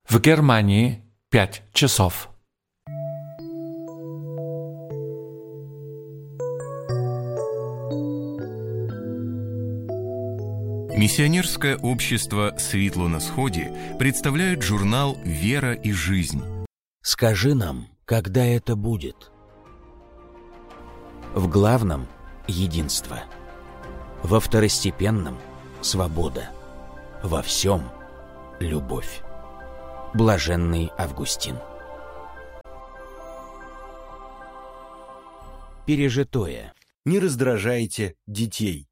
В Германии 5 часов. Миссионерское общество «Светло на сходе» представляет журнал «Вера и жизнь». Скажи нам, когда это будет? В главном – единство. Во второстепенном – свобода. Во всем – любовь. Блаженный Августин. Пережитое. Не раздражайте детей.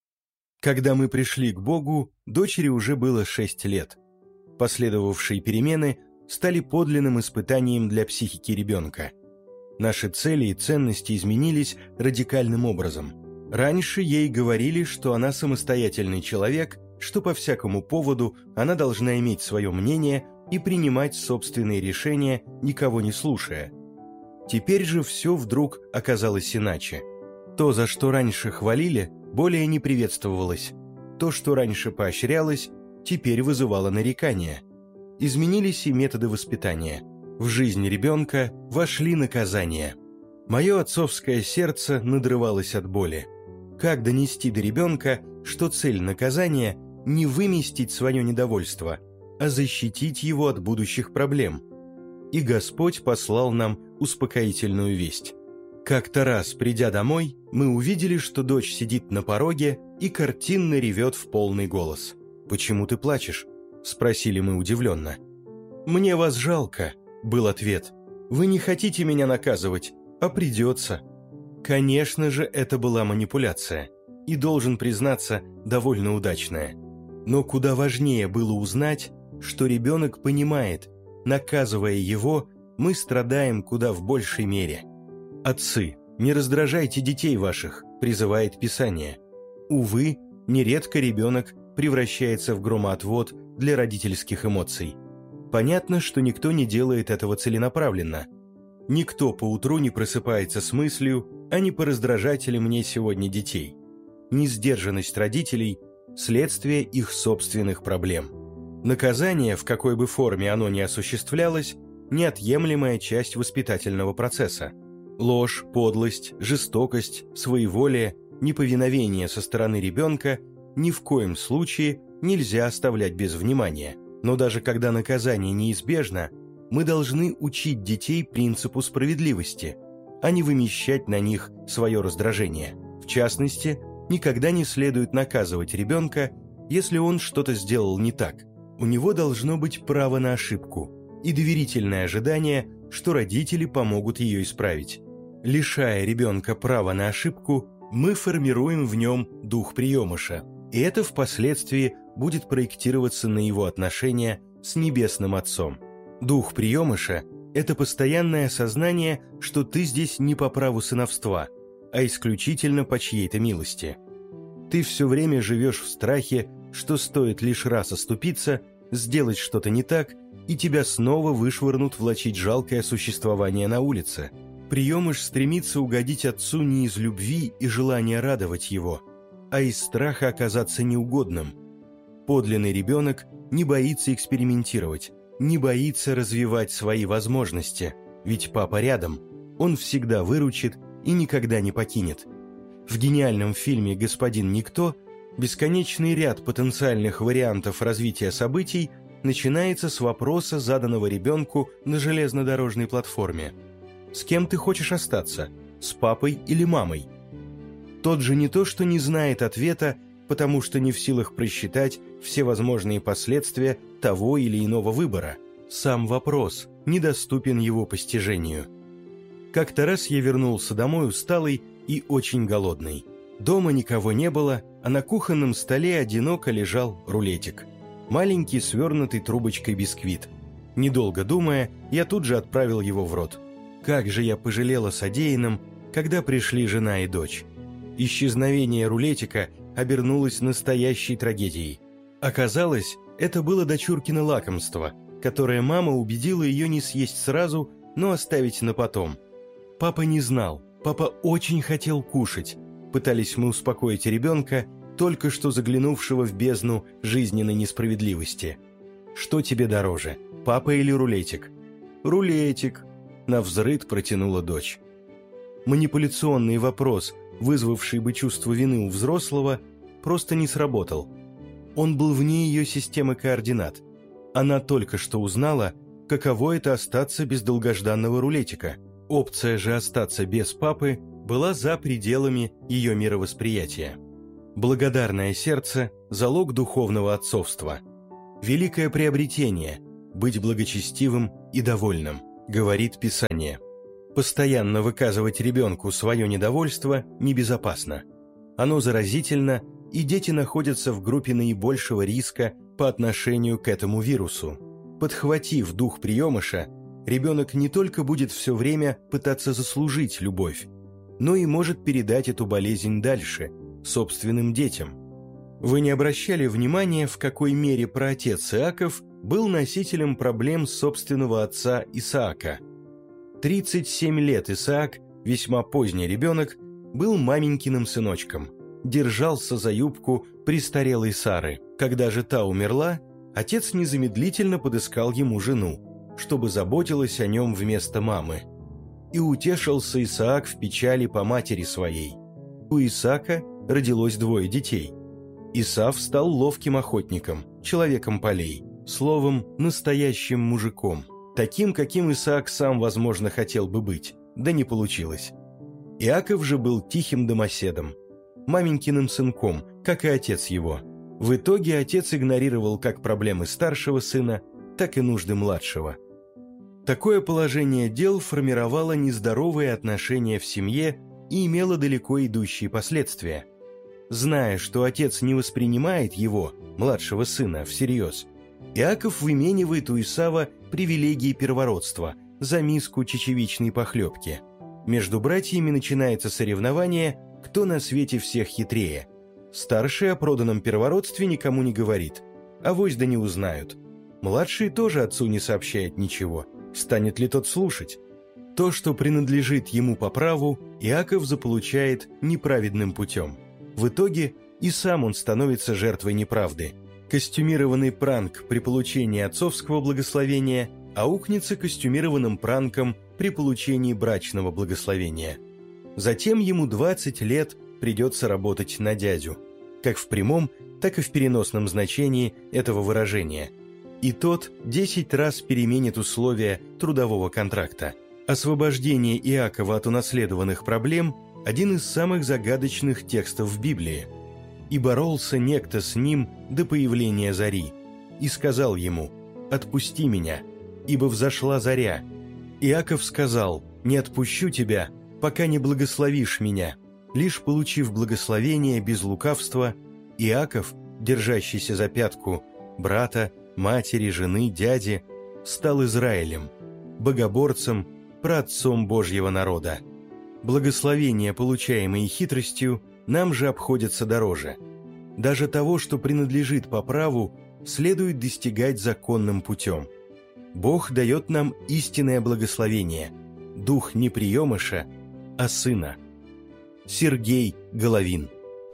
Когда мы пришли к Богу, дочери уже было 6 лет. Последовавшие перемены стали подлинным испытанием для психики ребенка. Наши цели и ценности изменились радикальным образом. Раньше ей говорили, что она самостоятельный человек, что по всякому поводу она должна иметь свое мнение и принимать собственные решения, никого не слушая. Теперь же все вдруг оказалось иначе. То, за что раньше хвалили, более не приветствовалось. То, что раньше поощрялось, теперь вызывало нарекания. Изменились и методы воспитания. В жизнь ребенка вошли наказания. Мое отцовское сердце надрывалось от боли. Как донести до ребенка, что цель наказания – не выместить свое недовольство, а защитить его от будущих проблем? И Господь послал нам успокоительную весть. Как-то раз, придя домой, мы увидели, что дочь сидит на пороге и картинно ревет в полный голос. «Почему ты плачешь?» – спросили мы удивленно. «Мне вас жалко», – был ответ. «Вы не хотите меня наказывать, а придется». Конечно же, это была манипуляция, и, должен признаться, довольно удачная. Но куда важнее было узнать, что ребенок понимает, наказывая его, мы страдаем куда в большей мере. «Отцы, не раздражайте детей ваших», – призывает Писание. Увы, нередко ребенок превращается в громоотвод для родительских эмоций. Понятно, что никто не делает этого целенаправленно. Никто поутру не просыпается с мыслью, а не пораздражать ли мне сегодня детей. Несдержанность родителей – следствие их собственных проблем. Наказание, в какой бы форме оно ни осуществлялось, неотъемлемая часть воспитательного процесса. Ложь, подлость, жестокость, своеволие, неповиновение со стороны ребенка ни в коем случае нельзя оставлять без внимания. Но даже когда наказание неизбежно, мы должны учить детей принципу справедливости, а не вымещать на них свое раздражение. В частности, никогда не следует наказывать ребенка, если он что-то сделал не так. У него должно быть право на ошибку и доверительное ожидание, что родители помогут ее исправить. Лишая ребенка права на ошибку, мы формируем в нем дух приемыша, и это впоследствии будет проектироваться на его отношения с Небесным Отцом. Дух приемыша – это постоянное осознание, что ты здесь не по праву сыновства, а исключительно по чьей-то милости. Ты все время живешь в страхе, что стоит лишь раз оступиться, сделать что-то не так, и тебя снова вышвырнут влачить жалкое существование на улице. Приемыш стремится угодить отцу не из любви и желания радовать его, а из страха оказаться неугодным. Подлинный ребенок не боится экспериментировать, не боится развивать свои возможности, ведь папа рядом, он всегда выручит и никогда не покинет. В гениальном фильме «Господин Никто» бесконечный ряд потенциальных вариантов развития событий начинается с вопроса, заданного ребенку на железнодорожной платформе. С кем ты хочешь остаться? С папой или мамой? Тот же не то, что не знает ответа, потому что не в силах просчитать все возможные последствия того или иного выбора. Сам вопрос недоступен его постижению. Как-то раз я вернулся домой усталый и очень голодный. Дома никого не было, а на кухонном столе одиноко лежал рулетик. Маленький свернутый трубочкой бисквит. Недолго думая, я тут же отправил его в рот. Как же я пожалел о содеянном, когда пришли жена и дочь. Исчезновение рулетика обернулось настоящей трагедией. Оказалось, это было дочуркино лакомство, которое мама убедила ее не съесть сразу, но оставить на потом. Папа не знал, папа очень хотел кушать. Пытались мы успокоить ребенка, только что заглянувшего в бездну жизненной несправедливости. Что тебе дороже, папа или рулетик?» «Рулетик», — навзрыд протянула дочь. Манипуляционный вопрос, вызвавший бы чувство вины у взрослого, просто не сработал. Он был вне ее системы координат. Она только что узнала, каково это остаться без долгожданного рулетика. Опция же остаться без папы была за пределами ее мировосприятия. Благодарное сердце – залог духовного отцовства. Великое приобретение – быть благочестивым и довольным, говорит Писание. Постоянно выказывать ребенку свое недовольство небезопасно. Оно заразительно, и дети находятся в группе наибольшего риска по отношению к этому вирусу. Подхватив дух приемыша, ребенок не только будет все время пытаться заслужить любовь, но и может передать эту болезнь дальше, собственным детям. Вы не обращали внимания, в какой мере праотец Иаков был носителем проблем собственного отца Исаака? 37 лет Исаак, весьма поздний ребенок, был маменькиным сыночком, держался за юбку престарелой Сары. Когда же та умерла, отец незамедлительно подыскал ему жену, чтобы заботилась о нем вместо мамы. И утешился Исаак в печали по матери своей. У Исаака родилось 2 детей. Исав стал ловким охотником, человеком полей, словом, настоящим мужиком, таким, каким Исаак сам, возможно, хотел бы быть, да не получилось. Иаков же был тихим домоседом, маменькиным сынком, как и отец его. В итоге отец игнорировал как проблемы старшего сына, так и нужды младшего. Такое положение дел формировало нездоровые отношения в семье и имело далеко идущие последствия. Зная, что отец не воспринимает его, младшего сына, всерьез, Иаков выменивает у Исава привилегии первородства за миску чечевичной похлебки. Между братьями начинается соревнование, кто на свете всех хитрее. Старший о проданном первородстве никому не говорит, авось да не узнают. Младший тоже отцу не сообщает ничего, станет ли тот слушать? То, что принадлежит ему по праву, Иаков заполучает неправедным путем. В итоге и сам он становится жертвой неправды. Костюмированный пранк при получении отцовского благословения аукнется костюмированным пранком при получении брачного благословения. Затем ему 20 лет придется работать на дядю, как в прямом, так и в переносном значении этого выражения. И тот 10 раз переменит условия трудового контракта. Освобождение Иакова от унаследованных проблем – один из самых загадочных текстов в Библии. «И боролся некто с ним до появления зари, и сказал ему: „Отпусти меня, ибо взошла заря“. Иаков сказал: „Не отпущу тебя, пока не благословишь меня“. Лишь получив благословение без лукавства, Иаков, держащийся за пятку брата, матери, жены, дяди, стал Израилем, богоборцем, праотцом Божьего народа. Благословения, получаемые хитростью, нам же обходятся дороже. Даже того, что принадлежит по праву, следует достигать законным путем. Бог дает нам истинное благословение, дух не приемыша, а сына. Сергей Головин.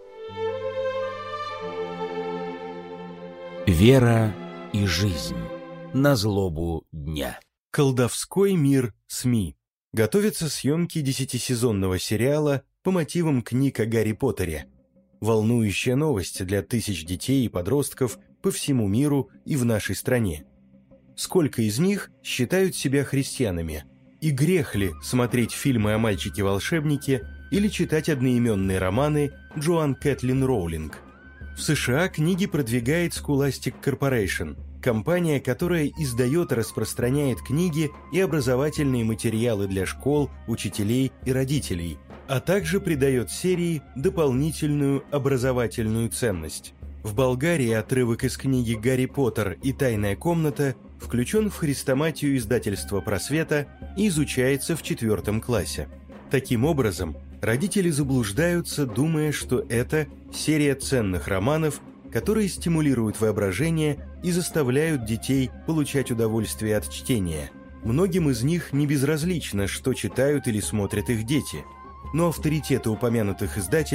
Вера и жизнь на злобу дня. Колдовской мир СМИ. Готовятся съемки 10-сезонного сериала по мотивам книг о Гарри Поттере. Волнующая новость для тысяч детей и подростков по всему миру и в нашей стране. Сколько из них считают себя христианами? И грех ли смотреть фильмы о мальчике-волшебнике или читать одноименные романы Джоан Кэтлин Роулинг? В США книги продвигает Scholastic Corporation, компания, которая издает и распространяет книги и образовательные материалы для школ, учителей и родителей, а также придает серии дополнительную образовательную ценность. В Болгарии отрывок из книги «Гарри Поттер и тайная комната» включен в хрестоматию издательства «Просвета» и изучается в 4 классе. Таким образом, родители заблуждаются, думая, что это серия ценных романов, которые стимулируют воображение и заставляют детей получать удовольствие от чтения. Многим из них не безразлично, что читают или смотрят их дети, но авторитеты упомянутых издателей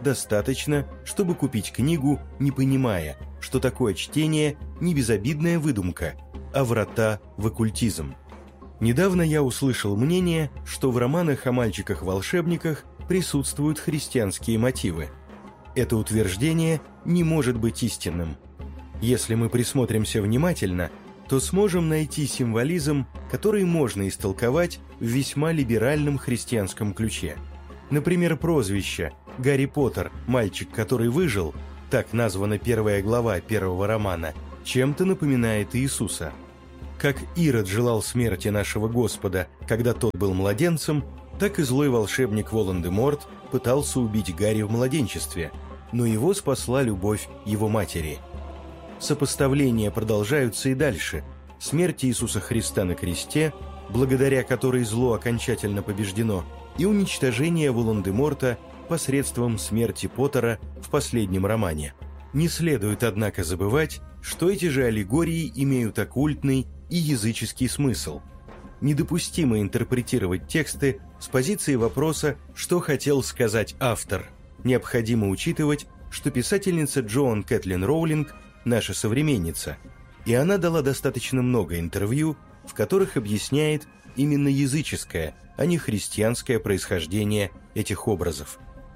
достаточно, чтобы купить книгу, не понимая, что такое чтение не безобидная выдумка, а врата в оккультизм. Недавно я услышал мнение, что в романах о мальчиках-волшебниках присутствуют христианские мотивы. Это утверждение не может быть истинным. Если мы присмотримся внимательно, то сможем найти символизм, который можно истолковать в весьма либеральном христианском ключе. Например, прозвище «Гарри Поттер. Мальчик, который выжил», так названа первая глава первого романа, чем-то напоминает Иисуса. Как Ирод желал смерти нашего Господа, когда тот был младенцем, так и злой волшебник Волан-де-Морт пытался убить Гарри в младенчестве, но его спасла любовь его матери. Сопоставления продолжаются и дальше. Смерть Иисуса Христа на кресте, благодаря которой зло окончательно побеждено, и уничтожение Волан-де-Морта посредством смерти Поттера в последнем романе. Не следует, однако, забывать, что эти же аллегории имеют оккультный и языческий смысл. Недопустимо интерпретировать тексты с позиции вопроса, что хотел сказать автор. Необходимо учитывать, что писательница Джоан Кэтлин Роулинг – наша современница, и она дала достаточно много интервью, в которых объясняет именно языческое, а не христианское происхождение этих образов.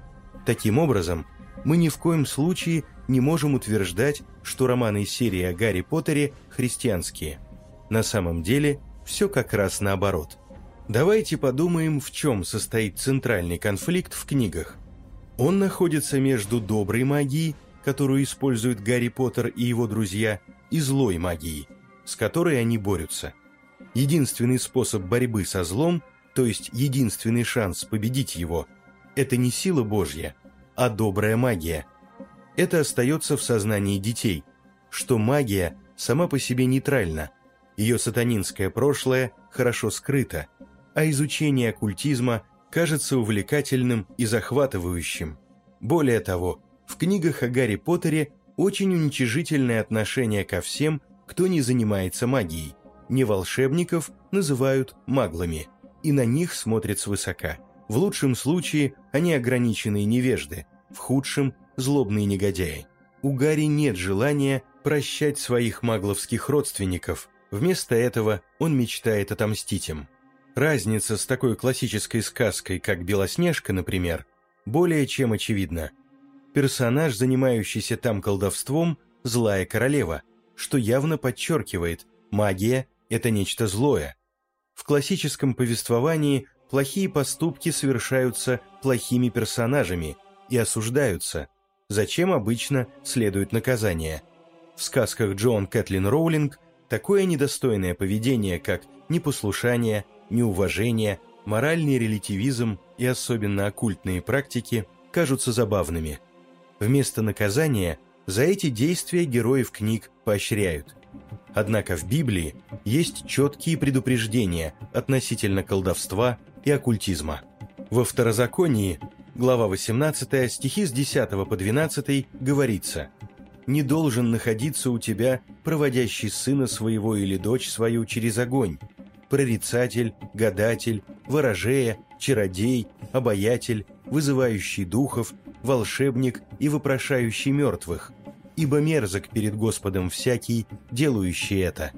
Таким образом, мы ни в коем случае не можем утверждать, что романы из серии о Гарри Поттере христианские. На самом деле, все как раз наоборот. Давайте подумаем, в чем состоит центральный конфликт в книгах. Он находится между доброй магией, которую используют Гарри Поттер и его друзья, и злой магией, с которой они борются. Единственный способ борьбы со злом, то есть единственный шанс победить его, это не сила Божья, а добрая магия. Это остается в сознании детей, что магия сама по себе нейтральна, ее сатанинское прошлое хорошо скрыто, а изучение оккультизма кажется увлекательным и захватывающим. Более того, в книгах о Гарри Поттере очень уничижительное отношение ко всем, кто не занимается магией. Не волшебников называют маглами, и на них смотрят свысока. В лучшем случае они ограниченные невежды, в худшем – злобные негодяи. У Гарри нет желания прощать своих магловских родственников, вместо этого он мечтает отомстить им. Разница с такой классической сказкой, как «Белоснежка», например, более чем очевидна. Персонаж, занимающийся там колдовством, злая королева, что явно подчеркивает, магия – это нечто злое. В классическом повествовании плохие поступки совершаются плохими персонажами и осуждаются, зачем обычно следует наказание. В сказках Джоан Кэтлин Роулинг такое недостойное поведение, как непослушание, неуважение, моральный релятивизм и особенно оккультные практики кажутся забавными. Вместо наказания за эти действия героев книг поощряют. Однако в Библии есть четкие предупреждения относительно колдовства и оккультизма. Во Второзаконии, глава 18, стихи с 10 по 12 говорится: «Не должен находиться у тебя проводящий сына своего или дочь свою через огонь, прорицатель, гадатель, ворожея, чародей, обаятель, вызывающий духов, волшебник и вопрошающий мертвых, ибо мерзок перед Господом всякий, делающий это.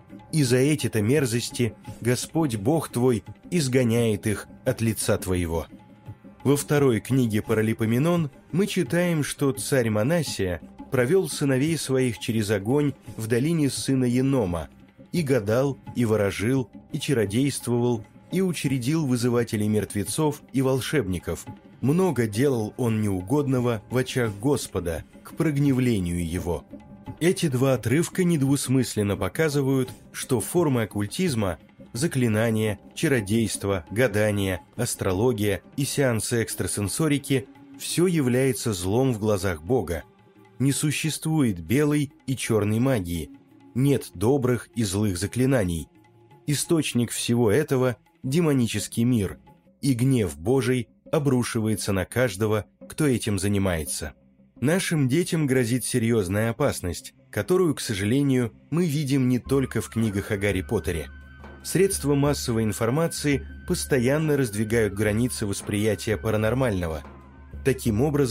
И за эти-то мерзости Господь Бог твой изгоняет их от лица твоего». Во второй книге Паралипоменон мы читаем, что царь Манассия провел сыновей своих через огонь в долине сына Енома, и гадал, и ворожил, и чародействовал, и учредил вызывателей мертвецов и волшебников. Много делал он неугодного в очах Господа, к прогневлению его. Эти два отрывка недвусмысленно показывают, что формы оккультизма – заклинания, чародейство, гадание, астрология и сеансы экстрасенсорики – все является злом в глазах Бога. Не существует белой и черной магии, нет добрых и злых заклинаний. Источник всего этого – демонический мир, и гнев Божий обрушивается на каждого, кто этим занимается. Нашим детям грозит серьезная опасность, которую, к сожалению, мы видим не только в книгах о Гарри Поттере. Средства массовой информации постоянно раздвигают границы восприятия паранормального. Таким образом,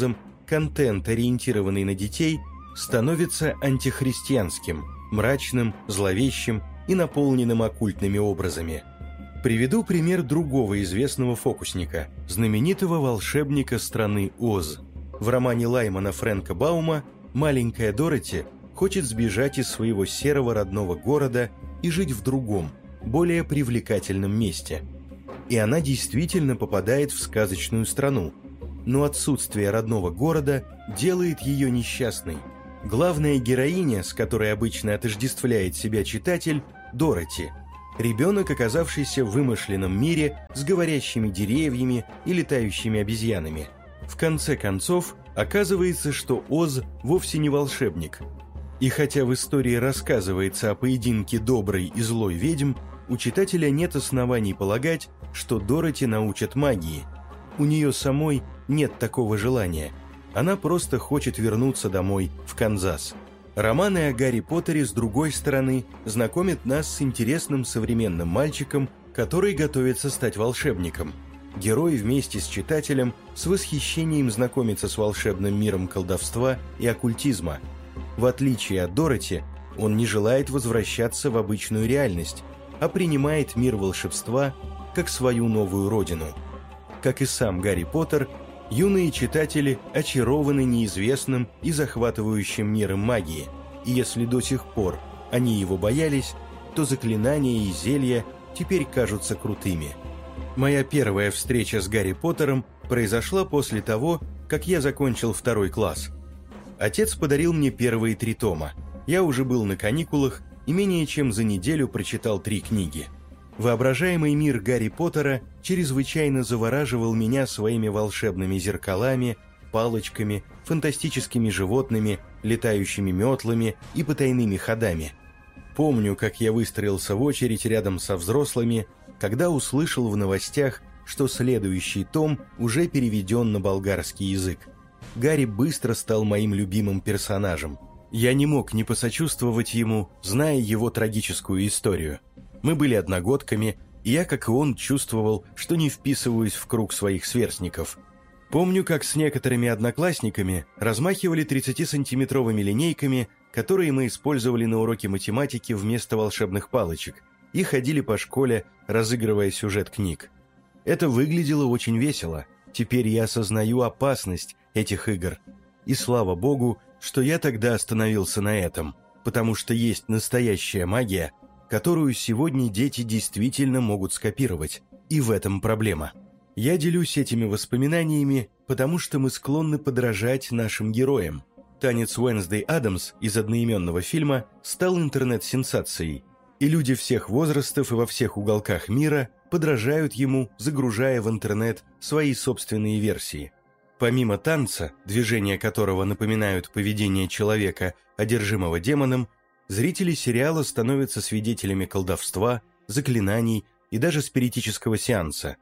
контент, ориентированный на детей, становится антихристианским, мрачным, зловещим и наполненным оккультными образами. Приведу пример другого известного фокусника, знаменитого волшебника страны Оз. В романе Лаймана Фрэнка Баума маленькая Дороти хочет сбежать из своего серого родного города и жить в другом, более привлекательном месте. И она действительно попадает в сказочную страну, но отсутствие родного города делает ее несчастной. Главная героиня, с которой обычно отождествляет себя читатель, Дороти, ребенок, оказавшийся в вымышленном мире с говорящими деревьями и летающими обезьянами. В конце концов, оказывается, что Оз вовсе не волшебник. И хотя в истории рассказывается о поединке доброй и злой ведьм, у читателя нет оснований полагать, что Дороти научат магии. У нее самой нет такого желания. Она просто хочет вернуться домой, в Канзас. Романы о Гарри Поттере, с другой стороны, знакомят нас с интересным современным мальчиком, который готовится стать волшебником. Герой вместе с читателем с восхищением знакомится с волшебным миром колдовства и оккультизма. В отличие от Дороти, он не желает возвращаться в обычную реальность, а принимает мир волшебства как свою новую родину. Как и сам Гарри Поттер, юные читатели очарованы неизвестным и захватывающим миром магии, и если до сих пор они его боялись, то заклинания и зелья теперь кажутся крутыми. Моя первая встреча с Гарри Поттером произошла после того, как я закончил 2 класс. Отец подарил мне первые 3 тома. Я уже был на каникулах и менее чем за неделю прочитал 3 книги. Воображаемый мир Гарри Поттера чрезвычайно завораживал меня своими волшебными зеркалами, палочками, фантастическими животными, летающими метлами и потайными ходами. Помню, как я выстроился в очередь рядом со взрослыми, когда услышал в новостях, что следующий том уже переведен на болгарский язык. Гарри быстро стал моим любимым персонажем. Я не мог не посочувствовать ему, зная его трагическую историю. Мы были одногодками, и я, как и он, чувствовал, что не вписываюсь в круг своих сверстников. Помню, как с некоторыми одноклассниками размахивали 30-сантиметровыми линейками, которые мы использовали на уроке математики вместо волшебных палочек, и ходили по школе, разыгрывая сюжет книг. Это выглядело очень весело. Теперь я осознаю опасность этих игр. И слава богу, что я тогда остановился на этом, потому что есть настоящая магия, которую сегодня дети действительно могут скопировать, и в этом проблема. Я делюсь этими воспоминаниями, потому что мы склонны подражать нашим героям. Танец Уэнсдей Адамс из одноименного фильма стал интернет-сенсацией, и люди всех возрастов и во всех уголках мира подражают ему, загружая в интернет свои собственные версии. Помимо танца, движения которого напоминают поведение человека, одержимого демоном, зрители сериала становятся свидетелями колдовства, заклинаний и даже спиритического сеанса.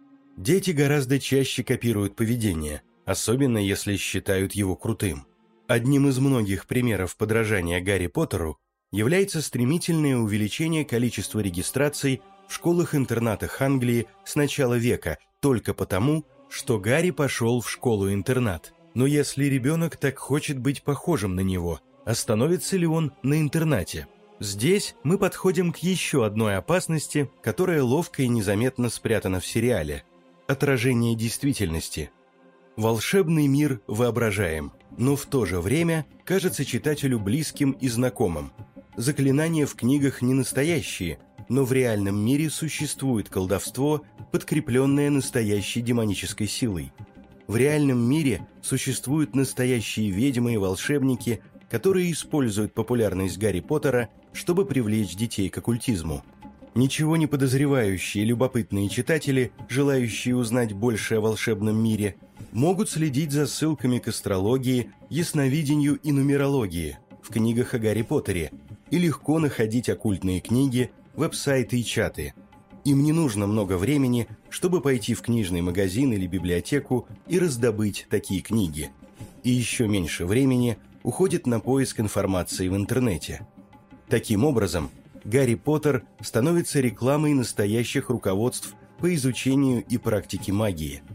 Дети гораздо чаще копируют поведение, особенно если считают его крутым. Одним из многих примеров подражания Гарри Поттеру является стремительное увеличение количества регистраций в школах-интернатах Англии с начала века только потому, что Гарри пошел в школу-интернат. Но если ребенок так хочет быть похожим на него, остановится ли он на интернате? Здесь мы подходим к еще одной опасности, которая ловко и незаметно спрятана в сериале – отражение действительности. Волшебный мир воображаем, но в то же время кажется читателю близким и знакомым. Заклинания в книгах не настоящие, но в реальном мире существует колдовство, подкрепленное настоящей демонической силой. В реальном мире существуют настоящие ведьмы и волшебники, которые используют популярность Гарри Поттера, чтобы привлечь детей к оккультизму. Ничего не подозревающие любопытные читатели, желающие узнать больше о волшебном мире, могут следить за ссылками к астрологии, ясновидению и нумерологии в книгах о Гарри Поттере и легко находить оккультные книги, веб-сайты и чаты. Им не нужно много времени, чтобы пойти в книжный магазин или библиотеку и раздобыть такие книги. И еще меньше времени уходит на поиск информации в интернете. Таким образом, Гарри Поттер становится рекламой настоящих руководств по изучению и практике магии.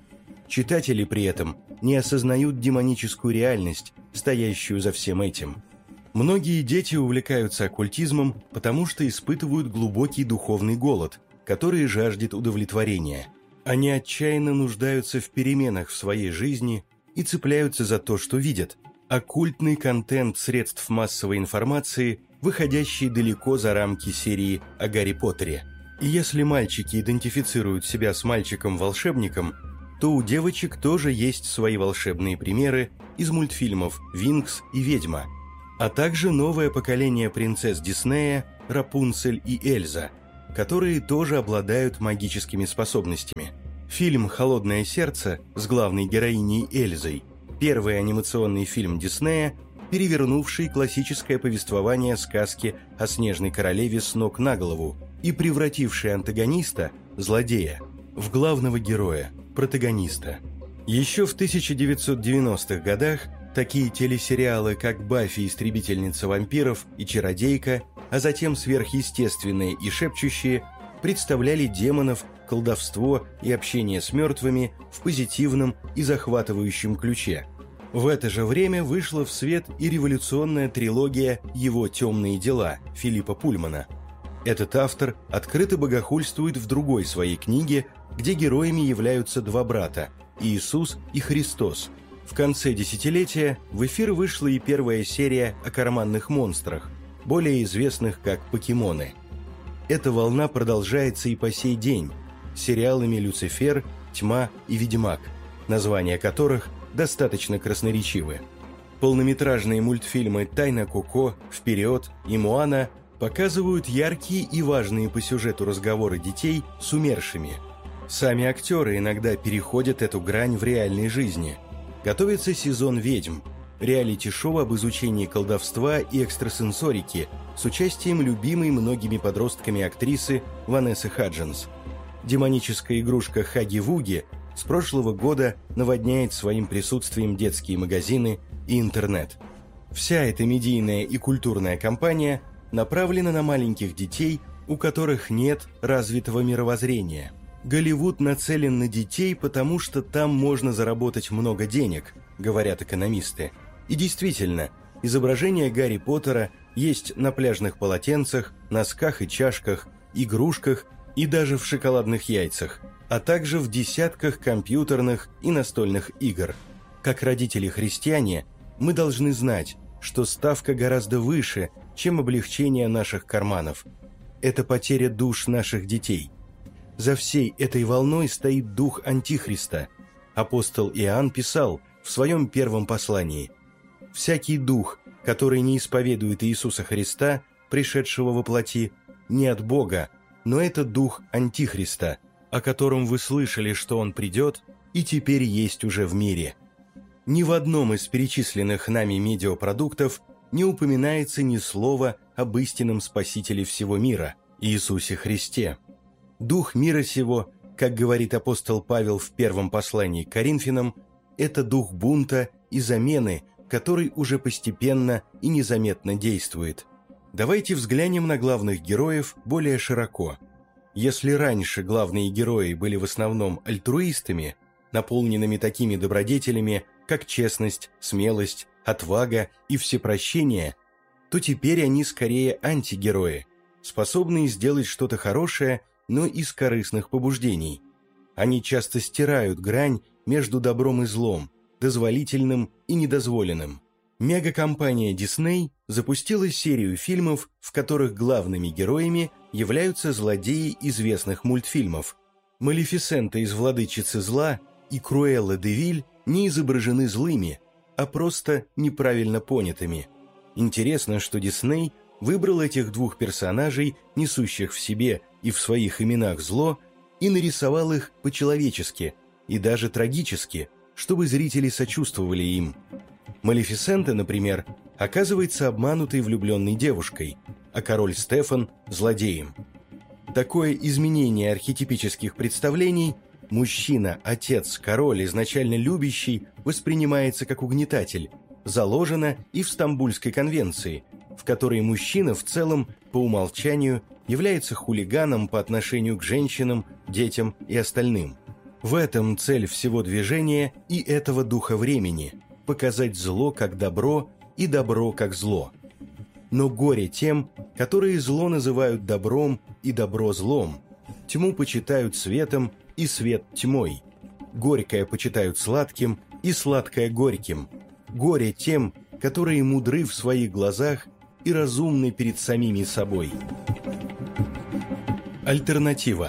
Читатели при этом не осознают демоническую реальность, стоящую за всем этим. Многие дети увлекаются оккультизмом, потому что испытывают глубокий духовный голод, который жаждет удовлетворения. Они отчаянно нуждаются в переменах в своей жизни и цепляются за то, что видят. Оккультный контент средств массовой информации, выходящий далеко за рамки серии о Гарри Поттере. И если мальчики идентифицируют себя с мальчиком-волшебником, то у девочек тоже есть свои волшебные примеры из мультфильмов «Винкс» и «Ведьма», а также новое поколение принцесс Диснея Рапунцель и Эльза, которые тоже обладают магическими способностями. Фильм «Холодное сердце» с главной героиней Эльзой – первый анимационный фильм Диснея, перевернувший классическое повествование сказки о Снежной королеве с ног на голову и превративший антагониста, злодея, в главного героя, протагониста. Еще в 1990-х годах такие телесериалы, как «Баффи. Истребительница вампиров» и «Чародейка», а затем «Сверхъестественные» и «Шепчущие» представляли демонов, колдовство и общение с мертвыми в позитивном и захватывающем ключе. В это же время вышла в свет и революционная трилогия «Его темные дела» Филиппа Пульмана. Этот автор открыто богохульствует в другой своей книге, где героями являются два брата – Иисус и Христос. В конце десятилетия в эфир вышла и первая серия о карманных монстрах, более известных как покемоны. Эта волна продолжается и по сей день сериалами «Люцифер», «Тьма» и «Ведьмак», названия которых достаточно красноречивы. Полнометражные мультфильмы «Тайна Коко», «Вперед» и «Моана» показывают яркие и важные по сюжету разговоры детей с умершими. Сами актеры иногда переходят эту грань в реальной жизни. Готовится сезон «Ведьм», реалити-шоу об изучении колдовства и экстрасенсорики с участием любимой многими подростками актрисы Ванессы Хадженс. Демоническая игрушка Хаги-Вуги с прошлого года наводняет своим присутствием детские магазины и интернет. Вся эта медийная и культурная кампания направлена на маленьких детей, у которых нет развитого мировоззрения. Голливуд нацелен на детей, потому что там можно заработать много денег, говорят экономисты. И действительно, изображения Гарри Поттера есть на пляжных полотенцах, носках и чашках, игрушках и даже в шоколадных яйцах, а также в десятках компьютерных и настольных игр. Как родители-христиане, мы должны знать, что ставка гораздо выше, чем облегчение наших карманов. Это потеря душ наших детей. За всей этой волной стоит дух Антихриста. Апостол Иоанн писал в своем первом послании: «Всякий дух, который не исповедует Иисуса Христа, пришедшего во плоти, не от Бога, но это дух Антихриста, о котором вы слышали, что он придет и теперь есть уже в мире». Ни в одном из перечисленных нами медиапродуктов не упоминается ни слова об истинном Спасителе всего мира, Иисусе Христе. Дух мира сего, как говорит апостол Павел в первом послании к Коринфянам, это дух бунта и замены, который уже постепенно и незаметно действует. Давайте взглянем на главных героев более широко. Если раньше главные герои были в основном альтруистами, наполненными такими добродетелями, как честность, смелость, отвага и всепрощение, то теперь они скорее антигерои, способные сделать что-то хорошее, но из корыстных побуждений. Они часто стирают грань между добром и злом, дозволительным и недозволенным. Мегакомпания Disney запустила серию фильмов, в которых главными героями являются злодеи известных мультфильмов. Малефисента из «Владычицы зла» и Круэлла де Виль не изображены злыми, а просто неправильно понятыми. Интересно, что Disney выбрал этих двух персонажей, несущих в себе и в своих именах зло, и нарисовал их по-человечески и даже трагически, чтобы зрители сочувствовали им. Малефисента, например, оказывается обманутой влюбленной девушкой, а король Стефан – злодеем. Такое изменение архетипических представлений – мужчина, отец, король, изначально любящий, воспринимается как угнетатель, заложено и в Стамбульской конвенции, в которой мужчина в целом, по умолчанию, является хулиганом по отношению к женщинам, детям и остальным. В этом цель всего движения и этого духа времени – показать зло как добро и добро как зло. Но горе тем, которые зло называют добром и добро злом, тьму почитают светом и свет тьмой, горькое почитают сладким и сладкое горьким. Горе тем, которые мудры в своих глазах и разумны перед самими собой. Альтернатива.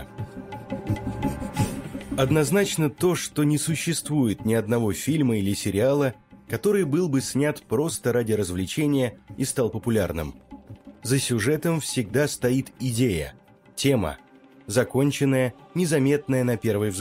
Однозначно то, что не существует ни одного фильма или сериала, который был бы снят просто ради развлечения и стал популярным. За сюжетом всегда стоит идея, тема, законченная, незаметная на первый взгляд.